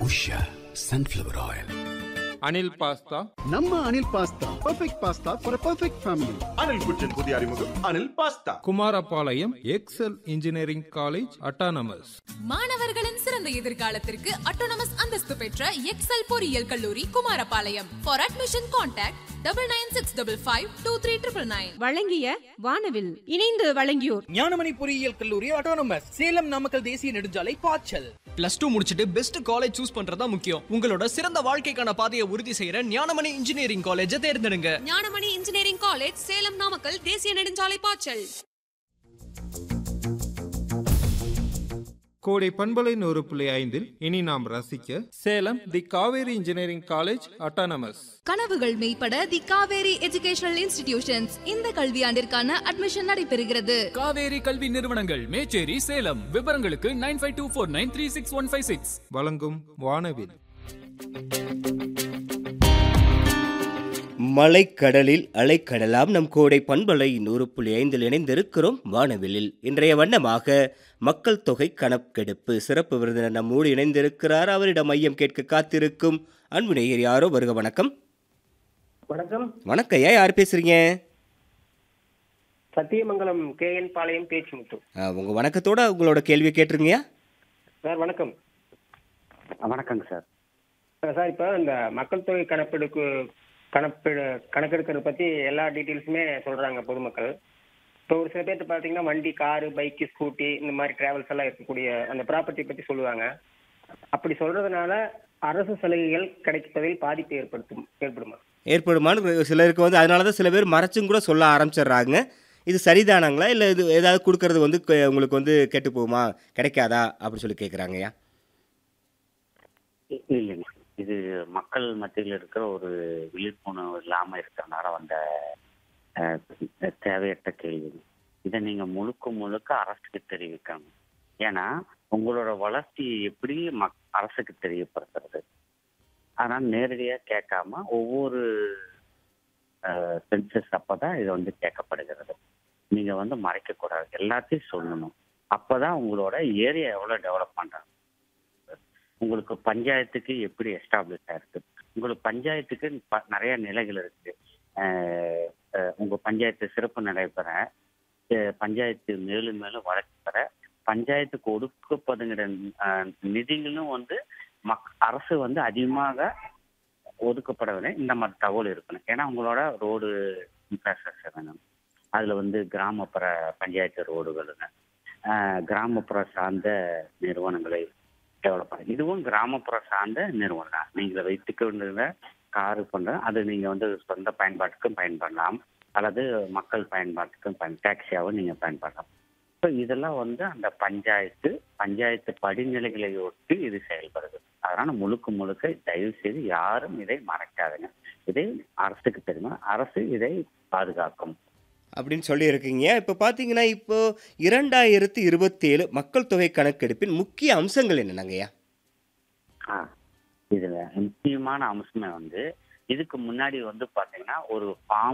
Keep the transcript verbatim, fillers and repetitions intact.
Usha Sunflower Oil. Anil pasta. நம்ம Anil pasta perfect pasta for a perfect family. Anil குச்சின் புதிய அறிமுகம் Anil pasta. Kumarapalayam XL engineering college autonomous. மாணவர்களின் சிறந்த எதிர்காலத்திற்கு அட்டானமஸ் அந்தஸ்து பெற்ற எக்ஸல் பொறியியல் கல்லூரி Kumarapalayam. For admission contact double nine six double five two three triple nine. வழங்கிய வானவில் இணைந்து வழங்கியோர் ஞானமணி பொறியியல் கல்லூரி அட்டானமஸ் சேலம் நாமக்கல் தேசிய நெடுஞ்சாலை பாய்ச்சல். பிளஸ் டூ முடிச்சிட்டு பெஸ்ட் காலேஜ் சூஸ் பண்றதா முக்கியம். உங்களோட சிறந்த வாழ்க்கைக்கான பாதையை உறுதி செய்யற ஞானமணி இன்ஜினியரிங் காலேஜை தேர்ந்தெடுங்க. ஞானமணி இன்ஜினியரிங் காலேஜ், சேலம் நாமக்கல் தேசிய நெடுஞ்சாலை பாய்ச்சல். கோடை பண்பலை நூறு புள்ளி ஐந்தில் இனி நாம் ரசிக்க சேலம் தி காவேரி இன்ஜினியரிங் காலேஜ் அட்டானமஸ். கனவுகள் மெய்ப்பட தி காவேரி எஜுகேஷனல் இன்ஸ்டிடியூஷன்ஸ் இந்த கல்வியாண்டிற்கான அட்மிஷன் நடைபெறுகிறது. காவேரி கல்வி நிறுவனங்கள், மேச்சேரி, சேலம். விவரங்களுக்கு nine five two four nine three six one five six. வழங்கும் வானவில். மலைக்கடலில் அலைக்கடலாம் நம் கோடை பண்பலை நூறு புள்ளி ஐந்தில் இணைந்திருக்கிறோம் வானவிலில். இன்றைய வண்ணமாக மக்கள் தொகை கணக்கெடுப்பு சிறப்பு விருந்தினர் நம்மோடு இணைந்திருக்கிறார். அவரிடம் மையம் கேட்க காத்திருக்கும் அன்பு நேயர் யாரோ. வருக. வணக்கம். வணக்கம். வணக்கம். ஐயா, யார் பேசுறீங்க? சத்தியமங்கலம் கே என் பாளையம் பேச்சு முத்து. உங்க வணக்கத்தோட உங்களோட கேள்வியை கேட்டுருங்கய்யா. சார் வணக்கம். வணக்கங்க சார். சார் இப்போ இந்த மக்கள் தொகை கணக்கெடுப்பு கணப்பெடு கணக்கெடுக்கிறத பற்றி எல்லா டீட்டெயில்ஸுமே சொல்கிறாங்க பொதுமக்கள். இப்போ ஒரு சில பேர்த்து பார்த்தீங்கன்னா வண்டி, காரு, பைக்கு, ஸ்கூட்டி இந்த மாதிரி டிராவல்ஸ் எல்லாம் இருக்கக்கூடிய அந்த ப்ராப்பர்ட்டி பற்றி சொல்லுவாங்க. அப்படி சொல்கிறதுனால அரசு சலுகைகள் கிடைப்பதில் பாதிப்பு ஏற்படுத்தும் ஏற்படுமா ஏற்படுமான்னு சிலருக்கு வந்து அதனால தான் சில பேர் மறைச்சும் கூட சொல்ல ஆரம்பிச்சிடுறாங்க. இது சரிதானாங்களா, இல்லை இது ஏதாவது கொடுக்கறது வந்து உங்களுக்கு வந்து கெட்டு போகுமா, கிடைக்காதா அப்படின்னு சொல்லி கேட்குறாங்கய்யா. இல்லைங்க, இது மக்கள் மத்தியில் இருக்கிற ஒரு விழிப்புணர்வு இல்லாமல் இருக்கிறனால வந்த தேவையற்ற கேள்வி. இதை நீங்கள் முழுக்க முழுக்க அரசுக்கு தெரிவிக்கணும். ஏன்னா உங்களோட வளர்ச்சி எப்படி மக் அரசுக்கு தெரியப்படுத்துறது. ஆனால் நேரடியாக கேட்காம ஒவ்வொரு சென்சஸ் அப்போ தான் இது வந்து கேட்கப்படுகிறது. நீங்கள் வந்து மறைக்கக்கூடாது, எல்லாத்தையும் சொல்லணும். அப்போ தான் உங்களோட ஏரியா எவ்வளோ டெவலப் பண்ணுறாங்க, உங்களுக்கு பஞ்சாயத்துக்கு எப்படி எஸ்டாப்ளிஷ் ஆயிருக்கு, உங்களுக்கு பஞ்சாயத்துக்கு ப நிறைய நிலைகள் இருக்குது. உங்கள் பஞ்சாயத்து சிறப்பு நடைபெற, பஞ்சாயத்து மேலும் மேலும் வளர்ச்சி பெற, பஞ்சாயத்துக்கு ஒதுக்கப்படுகிற நிதிகளும் வந்து மக் அரசு வந்து அதிகமாக ஒதுக்கப்படவில்லை. இந்த மாதிரி தகவல் இருக்கணும். ஏன்னா உங்களோட ரோடு இன்ஃப்ராஸ்ட்ரக்சர் வேணும். அதில் வந்து கிராமப்புற பஞ்சாயத்து ரோடுகளுங்க, கிராமப்புற சார்ந்த நிறுவனங்களை டெவலப் பண்ண, இதுவும் கிராமப்புற சார்ந்த நிறுவனம் தான். நீங்கள் வைத்துக்கொண்ட காரு பண்ணுற அது நீங்கள் வந்து சொந்த பயன்பாட்டுக்கும் பயன்படலாம், அல்லது மக்கள் பயன்பாட்டுக்கும் பயன் டாக்ஸியாகவும் நீங்கள் பயன்படலாம். ஸோ இதெல்லாம் வந்து அந்த பஞ்சாயத்து பஞ்சாயத்து படிநிலைகளை ஒட்டி இது செயல்படுது. அதனால் முழுக்க முழுக்க தயவு செய்து யாரும் இதை மறைக்காதுங்க. இதை அரசுக்கு தெரியுமா, அரசு இதை பாதுகாக்கும் அப்படின்னு சொல்லி இருக்கீங்க. இப்போ பார்த்தீங்கன்னா இப்போ இரண்டாயிரத்தி இருபத்தி ஏழு மக்கள் தொகை கணக்கெடுப்பின் முக்கிய அம்சங்கள் என்னென்னங்கய்யா? ஆ இதில் முக்கியமான அம்சமே வந்து இதுக்கு முன்னாடி வந்து பார்த்தீங்கன்னா ஒரு ஃபார்ம்